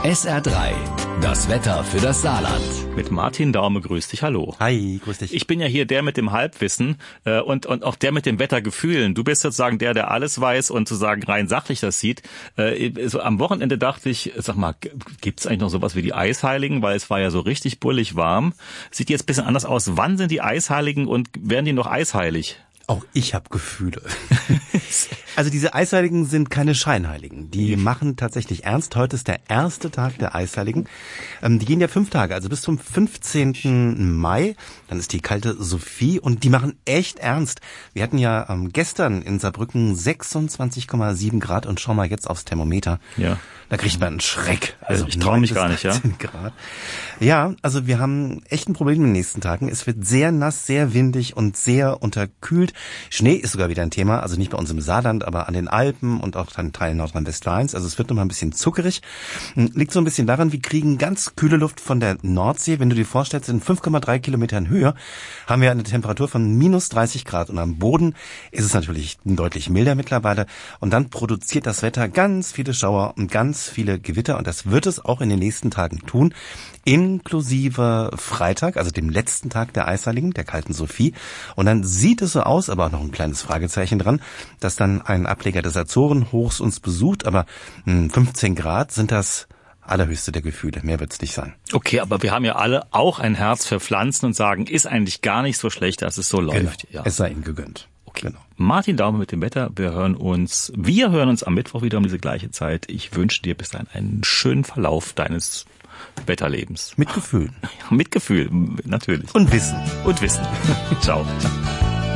SR3, das Wetter für das Saarland. Mit Martin Daume, grüß dich, hallo. Hi, grüß dich. Ich bin ja hier der mit dem Halbwissen und auch der mit dem Wettergefühlen. Du bist sozusagen der alles weiß und sozusagen rein sachlich das sieht. So am Wochenende dachte ich, sag mal, gibt's eigentlich noch sowas wie die Eisheiligen? Weil es war ja so richtig bullig warm. Sieht jetzt ein bisschen anders aus. Wann sind die Eisheiligen und werden die noch eisheilig? Auch ich habe Gefühle. Also diese Eisheiligen sind keine Scheinheiligen. Die machen tatsächlich ernst. Heute ist der erste Tag der Eisheiligen. Die gehen ja 5 Tage, also bis zum 15. Mai. Dann ist die kalte Sophie und die machen echt ernst. Wir hatten ja gestern in Saarbrücken 26,7 Grad und schau mal jetzt aufs Thermometer. Ja. Da kriegt man einen Schreck. Also ich traue mich gar nicht, ja. Grad. Ja, also wir haben echt ein Problem in den nächsten Tagen. Es wird sehr nass, sehr windig und sehr unterkühlt. Schnee ist sogar wieder ein Thema, also nicht bei uns im Saarland, aber an den Alpen und auch an Teilen Nordrhein-Westfalens. Also es wird noch mal ein bisschen zuckerig. Liegt so ein bisschen daran, wir kriegen ganz kühle Luft von der Nordsee. Wenn du dir vorstellst, in 5,3 Kilometern Höhe haben wir eine Temperatur von minus 30 Grad. Und am Boden ist es natürlich deutlich milder mittlerweile. Und dann produziert das Wetter ganz viele Schauer und ganz viele Gewitter. Und das wird es auch in den nächsten Tagen tun. Inklusive Freitag, also dem letzten Tag der Eisheiligen, der kalten Sophie. Und dann sieht es so aus, aber auch noch ein kleines Fragezeichen dran, dass dann ein Ableger des Azorenhochs uns besucht. Aber 15 Grad sind das allerhöchste der Gefühle. Mehr wird's nicht sein. Okay, aber wir haben ja alle auch ein Herz für Pflanzen und sagen, ist eigentlich gar nicht so schlecht, dass es so läuft. Genau. Ja. Es sei ihnen gegönnt. Okay. Genau. Martin Daume mit dem Wetter. Wir hören uns am Mittwoch wieder um diese gleiche Zeit. Ich wünsche dir bis dahin einen schönen Verlauf deines Wetterlebens. Mit Gefühl. Mit Gefühl, natürlich. Und Wissen. Ciao.